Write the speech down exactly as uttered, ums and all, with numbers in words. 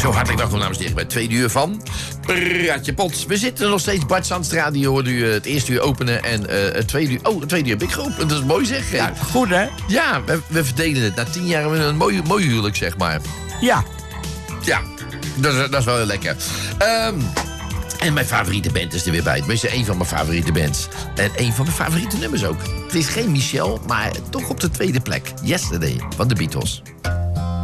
Zo hartelijk welkom, dames en heren, bij het tweede uur van Praatje Pot. We zitten nog steeds, Bart Zandstra, die hoorde u uh, het eerste uur openen. En uh, het tweede uur, oh, het tweede uur heb ik geopend. Dat is mooi zeg. Ja, goed hè? Ja, we, we verdelen het. Na tien jaar hebben we een mooi, mooi huwelijk, zeg maar. Ja. Ja, dat is, dat is wel heel lekker. Um, en mijn favoriete band is er weer bij. Tenminste, één van mijn favoriete bands. En één van mijn favoriete nummers ook. Het is geen Michel, maar toch op de tweede plek. Yesterday van de Beatles.